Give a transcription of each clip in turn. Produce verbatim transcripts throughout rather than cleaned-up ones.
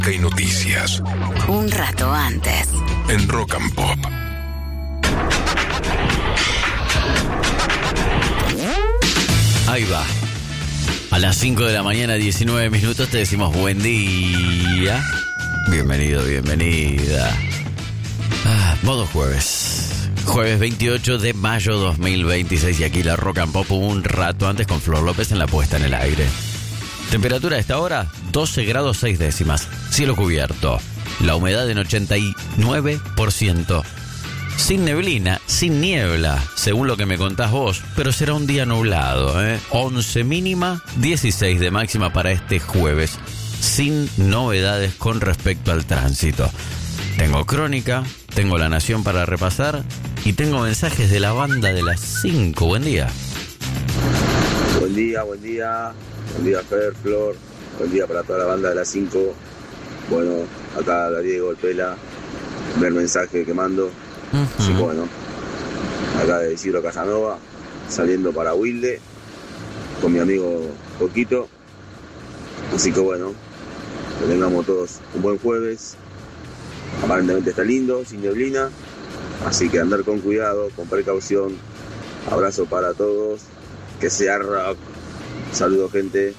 y noticias. Un rato antes. En Rock and Pop. Ahí va. A las cinco de la mañana, diecinueve minutos, te decimos buen día. Bienvenido, bienvenida. Ah, modo jueves. Jueves veintiocho de mayo dos mil veintiséis. Y aquí la Rock and Pop un rato antes con Flor López en la puesta en el aire. Temperatura a esta hora, doce grados seis décimas. Cielo cubierto. La humedad en ochenta y nueve por ciento. Sin neblina, sin niebla, según lo que me contás vos, pero será un día nublado, ¿eh? once mínima, dieciséis de máxima para este jueves, sin novedades con respecto al tránsito. Tengo crónica, tengo La Nación para repasar y tengo mensajes de la banda de las cinco. Buen día. Buen día, buen día, buen día Fer, Flor, buen día para toda la banda de las cinco. Bueno, acá Diego, el Pela, ver mensaje que mando. Uh-huh. Así que bueno, acá de Isidro Casanova, saliendo para Wilde, con mi amigo Coquito. Así que bueno, que tengamos todos un buen jueves. Aparentemente está lindo, sin neblina. Así que andar con cuidado, con precaución. Abrazo para todos. Que sea rock. Saludos, gente.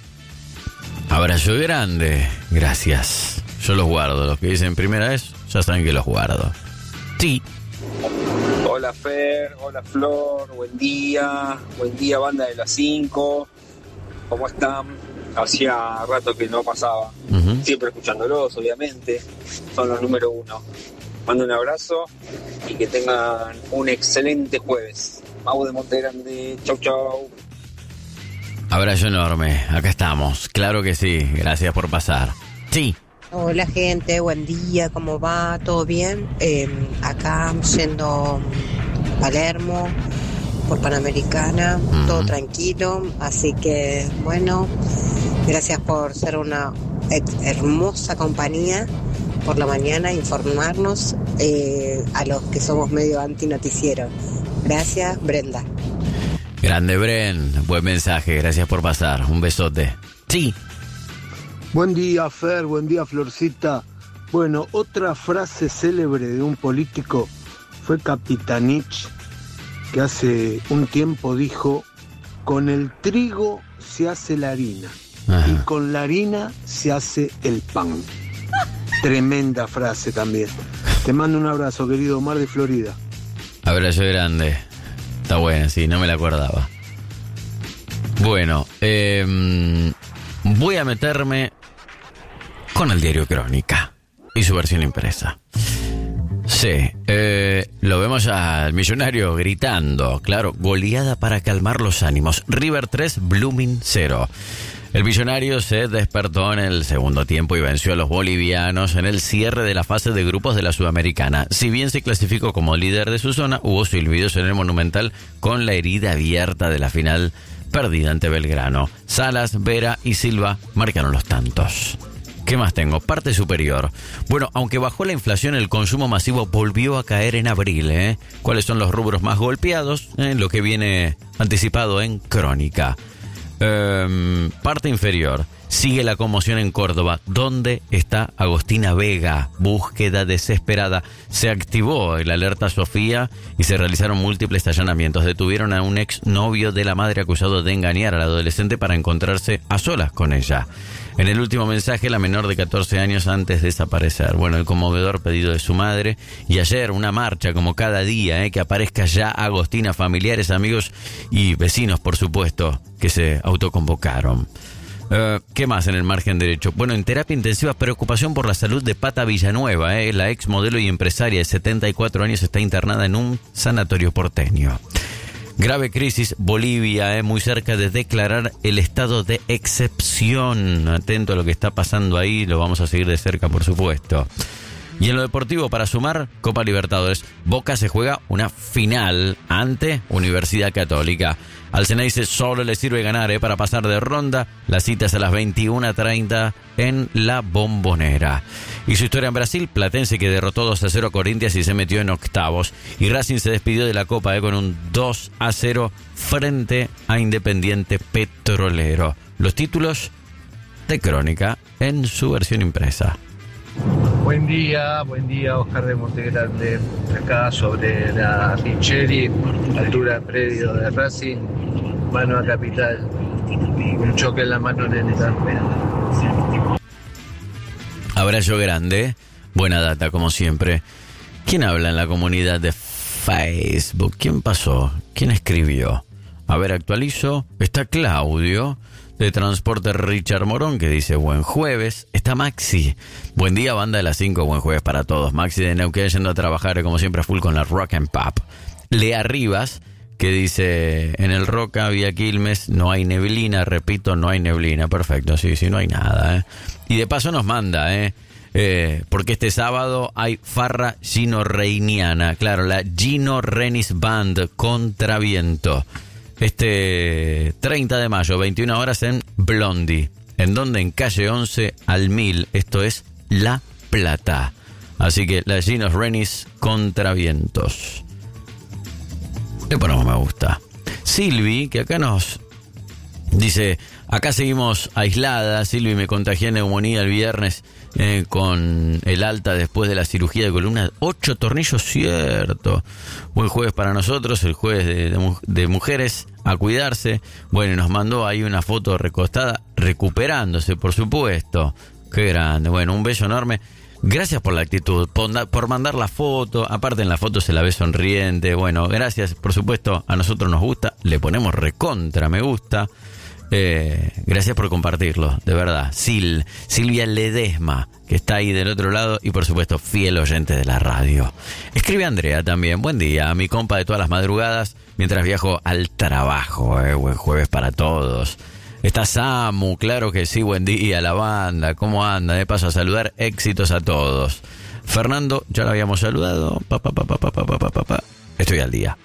Abrazo grande. Gracias. Yo los guardo. Los que dicen primera vez, ya saben que los guardo. Sí. Hola Fer, hola Flor, buen día, buen día banda de las cinco, ¿cómo están? Hacía rato que no pasaba, uh-huh. Siempre escuchándolos, obviamente, son los número uno. Mando un abrazo y que tengan un excelente jueves. Mau de Monte Grande, chau chau. Abrazo enorme, acá estamos, claro que sí, gracias por pasar. Sí. Hola gente, buen día, ¿cómo va? ¿Todo bien? Eh, acá yendo a Palermo por Panamericana, uh-huh. Todo tranquilo, así que bueno, gracias por ser una hermosa compañía por la mañana, informarnos eh, a los que somos medio antinoticiero. Gracias, Brenda. Grande Bren, buen mensaje, gracias por pasar, un besote. Sí. Buen día, Fer, buen día, Florcita. Bueno, otra frase célebre de un político fue Capitanich, que hace un tiempo dijo: con el trigo se hace la harina. Ajá. Y con la harina se hace el pan. Tremenda frase también. Te mando un abrazo, querido Omar de Florida. Abrazo grande. Está buena, sí, no me la acordaba. Bueno, eh, voy a meterme con el diario Crónica y su versión impresa. Sí, eh, lo vemos al Millonario gritando, claro, goleada para calmar los ánimos. River tres, Blooming cero. El Millonario se despertó en el segundo tiempo y venció a los bolivianos en el cierre de la fase de grupos de la Sudamericana. Si bien se clasificó como líder de su zona, hubo silbidos en el Monumental con la herida abierta de la final perdida ante Belgrano. Salas, Vera y Silva marcaron los tantos. ¿Qué más tengo? Parte superior. Bueno, aunque bajó la inflación, el consumo masivo volvió a caer en abril, ¿eh? ¿Cuáles son los rubros más golpeados? ¿Eh? Lo que viene anticipado en Crónica. Eh, parte inferior. Sigue la conmoción en Córdoba. ¿Dónde está Agostina Vega? Búsqueda desesperada. Se activó el alerta Sofía y se realizaron múltiples allanamientos. Detuvieron a un ex novio de la madre acusado de engañar a la adolescente para encontrarse a solas con ella. En el último mensaje, la menor de catorce años antes de desaparecer. Bueno, el conmovedor pedido de su madre. Y ayer una marcha como cada día, ¿eh? Que aparezca ya Agostina, familiares, amigos y vecinos, por supuesto, que se autoconvocaron. Uh, ¿Qué más en el margen derecho? Bueno, en terapia intensiva, preocupación por la salud de Pata Villanueva, ¿eh? La ex modelo y empresaria de setenta y cuatro años está internada en un sanatorio porteño. Grave crisis, Bolivia, eh, muy cerca de declarar el estado de excepción. Atento a lo que está pasando ahí, lo vamos a seguir de cerca, por supuesto. Y en lo deportivo, para sumar, Copa Libertadores, Boca se juega una final ante Universidad Católica. Al Ceneice solo le sirve ganar eh, para pasar de ronda. La cita es a las veintiuna treinta en La Bombonera. Y su historia en Brasil, Platense que derrotó dos a cero a Corinthians y se metió en octavos. Y Racing se despidió de la Copa eh, con un dos a cero frente a Independiente Petrolero. Los títulos de Crónica en su versión impresa. Buen día, buen día, Oscar de Montegrande, acá sobre la Pincheri, altura de predio de Racing, mano a Capital, un choque en la mano lenta. Abrazo grande, buena data como siempre. ¿Quién habla en la comunidad de Facebook? ¿Quién pasó? ¿Quién escribió? A ver, actualizo. Está Claudio de Transporte Richard Morón, que dice buen jueves. Está Maxi, buen día banda de las cinco, buen jueves para todos. Maxi de Neuquén yendo a trabajar como siempre full con la Rock and Pop. Lea Rivas, que dice en el Roca vía Quilmes no hay neblina, repito, no hay neblina. Perfecto, sí, sí, no hay nada, ¿eh? Y de paso nos manda, ¿eh? Eh, porque este sábado hay farra Gino Reiniana, claro, la Gino Renis Band Contraviento. Este treinta de mayo, veintiuna horas en Blondie. ¿En donde? En calle once al mil. Esto es La Plata. Así que la Gino Renis Contravientos. Esto no me gusta. Silvi, que acá nos dice, acá seguimos aislada. Silvi, me contagié neumonía el viernes eh, con el alta después de la cirugía de columna. Ocho tornillos, cierto. Buen jueves para nosotros, el jueves de, de, de mujeres, a cuidarse. Bueno, y nos mandó ahí una foto recostada, recuperándose, por supuesto. Qué grande. Bueno, un beso enorme. Gracias por la actitud, por, por mandar la foto. Aparte en la foto se la ve sonriente. Bueno, gracias, por supuesto, a nosotros nos gusta. Le ponemos recontra me gusta. Eh, gracias por compartirlo, de verdad. Sil, Silvia Ledesma, que está ahí del otro lado y por supuesto fiel oyente de la radio. Escribe Andrea también, buen día, mi compa de todas las madrugadas mientras viajo al trabajo, eh, buen jueves para todos. Está Samu, claro que sí, buen día, la banda, ¿cómo anda? De paso a saludar, éxitos a todos. Fernando, ya lo habíamos saludado, pa, pa, pa, pa, pa, pa, pa, pa, pa. Estoy al día.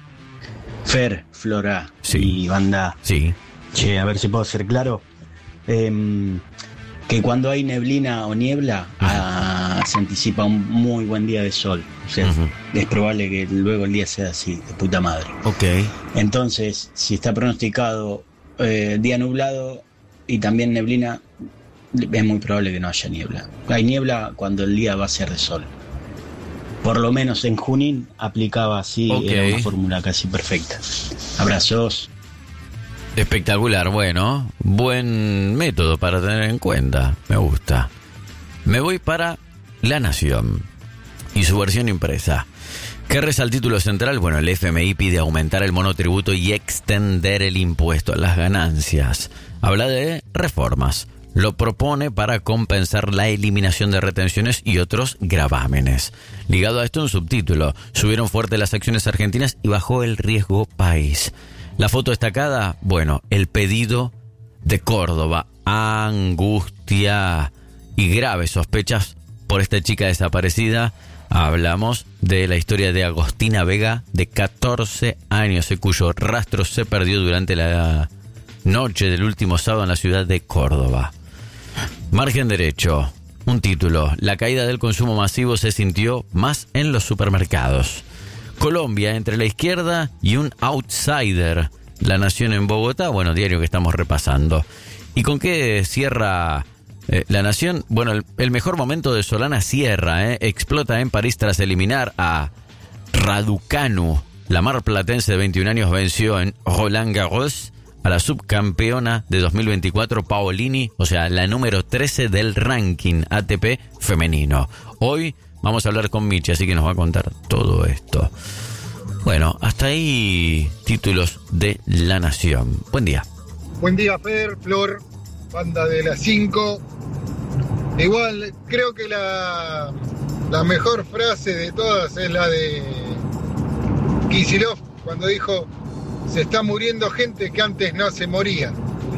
Fer, Flora sí. Y banda. Sí. Che, a ver si puedo ser claro. Eh, que cuando hay neblina o niebla, uh-huh. ah, se anticipa un muy buen día de sol. O sea, uh-huh. es probable que luego el día sea así, de puta madre. Ok. Entonces, si está pronosticado eh, día nublado y también neblina, es muy probable que no haya niebla. Hay niebla cuando el día va a ser de sol. Por lo menos en Junín aplicaba así, okay. Era una fórmula casi perfecta. Abrazos. Espectacular, bueno, buen método para tener en cuenta, me gusta. Me voy para La Nación y su versión impresa. ¿Qué reza el título central? Bueno, el F M I pide aumentar el monotributo y extender el impuesto a las ganancias. Habla de reformas. Lo propone para compensar la eliminación de retenciones y otros gravámenes. Ligado a esto un subtítulo, subieron fuerte las acciones argentinas y bajó el riesgo país. La foto destacada, bueno, el pedido de Córdoba, angustia y graves sospechas por esta chica desaparecida. Hablamos de la historia de Agostina Vega, de catorce años, cuyo rastro se perdió durante la noche del último sábado en la ciudad de Córdoba. Margen derecho, un título, la caída del consumo masivo se sintió más en los supermercados. Colombia, entre la izquierda y un outsider. La Nación en Bogotá, bueno, diario que estamos repasando. ¿Y con qué cierra eh, La Nación? Bueno, el, el mejor momento de Solana Sierra, eh, explota en París tras eliminar a Raducanu. La marplatense de veintiún años venció en Roland Garros a la subcampeona de dos mil veinticuatro, Paolini, o sea, la número trece del ranking A T P femenino. Hoy vamos a hablar con Michi, así que nos va a contar todo esto. Bueno, hasta ahí títulos de La Nación. Buen día. Buen día, Fer, Flor, banda de las cinco. Igual, creo que la, la mejor frase de todas es la de Kicillof, cuando dijo, se está muriendo gente que antes no se moría.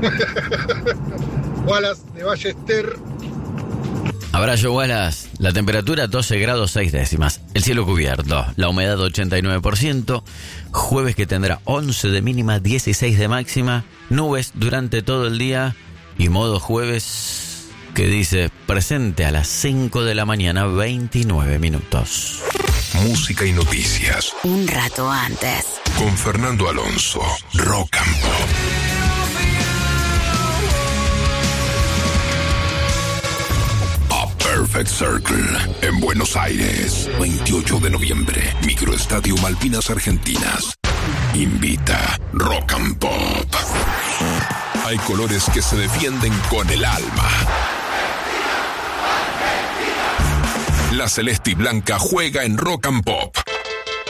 Wallace de Ballester. Abrazo, Wallace. La temperatura doce grados seis décimas. El cielo cubierto. La humedad ochenta y nueve por ciento. Jueves que tendrá once de mínima, dieciséis de máxima. Nubes durante todo el día. Y modo jueves que dice presente a las cinco de la mañana, veintinueve minutos. Música y noticias. Un rato antes. Con Fernando Alonso. Rock and Pop. Red Circle, en Buenos Aires, veintiocho de noviembre, Microestadio Malvinas Argentinas. Invita Rock and Pop. Hay colores que se defienden con el alma. La celeste y blanca juega en Rock and Pop.